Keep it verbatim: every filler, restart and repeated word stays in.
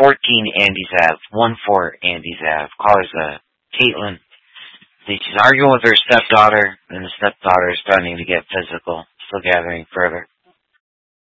fourteen Andes Ave, one four Andes Ave. Caller's uh, Caitlin. She's arguing with her stepdaughter, and the stepdaughter is starting to get physical, still gathering further.